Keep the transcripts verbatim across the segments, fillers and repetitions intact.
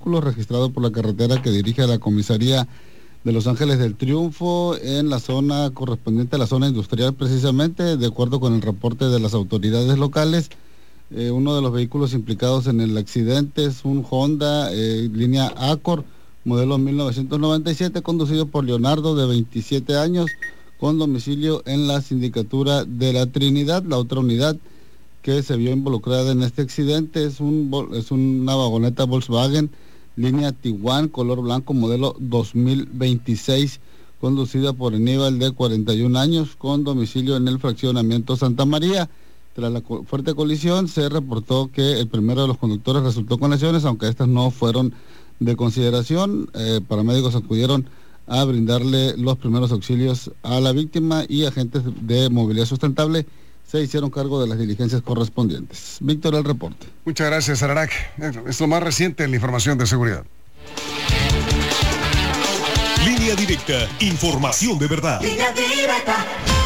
vehículos registrado por la carretera que dirige a la comisaría de Los Ángeles del Triunfo en la zona correspondiente a la zona industrial precisamente, de acuerdo con el reporte de las autoridades locales. Eh, uno de los vehículos implicados en el accidente es un Honda eh, línea Accord, modelo mil novecientos noventa y siete, conducido por Leonardo, de veintisiete años, con domicilio en la sindicatura de la Trinidad. La otra unidad que se vio involucrada en este accidente es, un, es una vagoneta Volkswagen línea Tiguan, color blanco, modelo dos mil veintiséis, conducida por Aníbal, de cuarenta y un años, con domicilio en el fraccionamiento Santa María. Tras la fuerte colisión, se reportó que el primero de los conductores resultó con lesiones, aunque estas no fueron de consideración. Eh, paramédicos acudieron a brindarle los primeros auxilios a la víctima y agentes de movilidad sustentable se hicieron cargo de las diligencias correspondientes. Víctor, el reporte. Muchas gracias, Ararac. Es lo más reciente en la información de seguridad. Línea Directa, información de verdad. Línea Directa.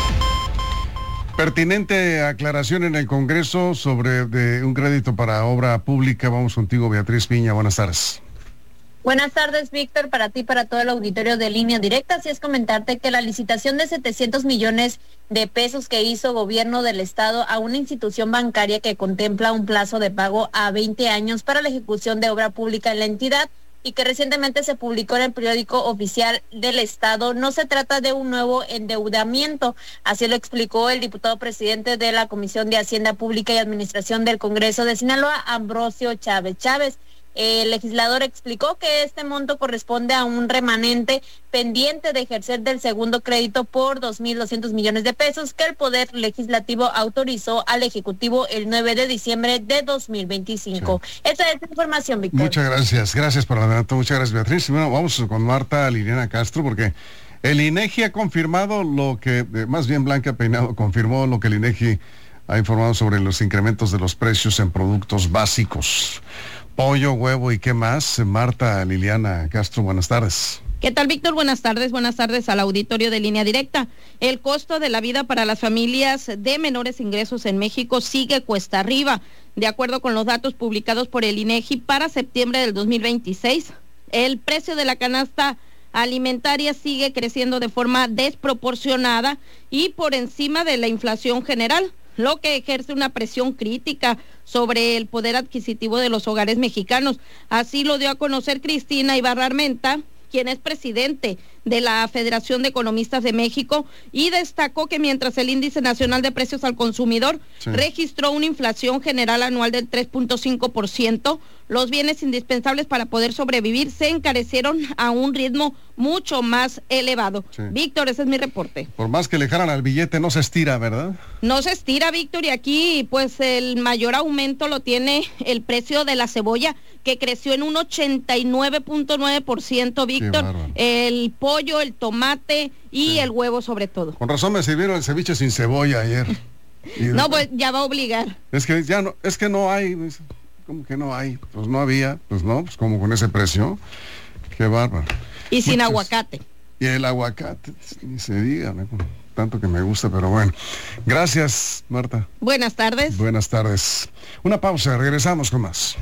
Pertinente aclaración en el Congreso sobre de un crédito para obra pública. Vamos contigo, Beatriz Piña. Buenas tardes. Buenas tardes, Víctor, para ti, para todo el auditorio de Línea Directa. Así es, comentarte que la licitación de setecientos millones de pesos que hizo gobierno del estado a una institución bancaria que contempla un plazo de pago a veinte años para la ejecución de obra pública en la entidad y que recientemente se publicó en el periódico oficial del estado, no se trata de un nuevo endeudamiento. Así lo explicó el diputado presidente de la Comisión de Hacienda Pública y Administración del Congreso de Sinaloa, Ambrosio Chávez Chávez. El legislador explicó que este monto corresponde a un remanente pendiente de ejercer del segundo crédito por dos mil doscientos millones de pesos que el Poder Legislativo autorizó al Ejecutivo el nueve de diciembre de dos mil veinticinco. Sí. Esa es la información, Víctor. Muchas gracias, gracias por el adelanto, muchas gracias, Beatriz. Bueno, vamos con Marta Liliana Castro, porque el INEGI ha confirmado lo que, más bien Blanca Peinado confirmó lo que el INEGI ha informado sobre los incrementos de los precios en productos básicos. Pollo, huevo y qué más. Marta Liliana Castro, buenas tardes. ¿Qué tal, Víctor? Buenas tardes, buenas tardes al auditorio de Línea Directa. El costo de la vida para las familias de menores ingresos en México sigue cuesta arriba. De acuerdo con los datos publicados por el INEGI para septiembre del dos mil veintiséis, el precio de la canasta alimentaria sigue creciendo de forma desproporcionada y por encima de la inflación general, lo que ejerce una presión crítica sobre el poder adquisitivo de los hogares mexicanos. Así lo dio a conocer Cristina Ibarra Armenta, quien es presidente de la Federación de Economistas de México, y destacó que mientras el Índice Nacional de Precios al Consumidor sí. registró una inflación general anual del tres punto cinco por ciento, los bienes indispensables para poder sobrevivir se encarecieron a un ritmo mucho más elevado. Sí. Víctor, ese es mi reporte. Por más que le jalan al billete, no se estira, ¿verdad? No se estira, Víctor, y aquí pues el mayor aumento lo tiene el precio de la cebolla, que creció en un ochenta y nueve punto nueve por ciento, Víctor. El pollo, el tomate y sí. el huevo sobre todo. Con razón me sirvieron el ceviche sin cebolla ayer. Y no, pues ya va a obligar. Es que ya no, es que no hay, ¿cómo que no hay? Pues no había, pues no, pues como con ese precio. Qué bárbaro. Y sin Muchos, aguacate. Y el aguacate, ni se diga, ¿no? Tanto que me gusta, pero bueno. Gracias, Marta. Buenas tardes. Buenas tardes. Una pausa, regresamos con más.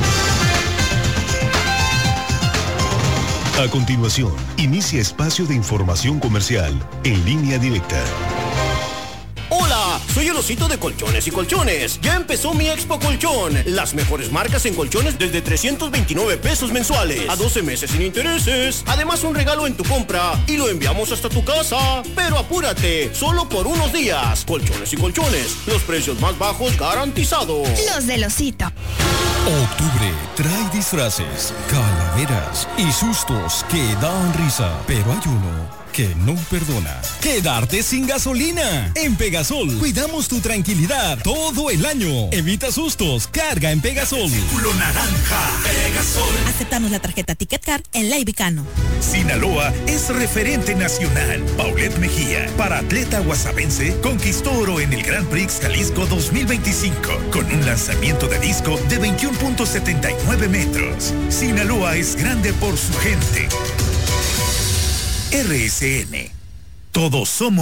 A continuación, inicia espacio de información comercial en Línea Directa. Hola, soy el osito de colchones y colchones. Ya empezó mi Expo Colchón. Las mejores marcas en colchones desde trescientos veintinueve pesos mensuales. A doce meses sin intereses. Además, un regalo en tu compra y lo enviamos hasta tu casa. Pero apúrate, solo por unos días. Colchones y colchones. Los precios más bajos garantizados. Los del osito. Octubre trae disfraces, calaveras y sustos que dan risa. Pero hay uno que no perdona: quedarte sin gasolina. En Pegasol cuidamos tu tranquilidad todo el año. Evita sustos, carga en Pegasol. Círculo naranja, Pegasol. Aceptamos la tarjeta Ticket Card en La Ibicano. Sinaloa es referente nacional. Paulette Mejía, paratleta guasabense, conquistó oro en el Grand Prix Jalisco dos mil veinticinco con un lanzamiento de disco de veintiuno punto setenta y nueve metros. Sinaloa es grande por su gente. R S N. Todos somos